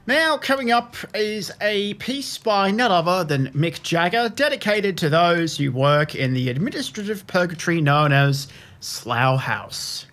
Now, coming up is a piece by none other than Mick Jagger, dedicated to those who work in the administrative purgatory known as Slough House.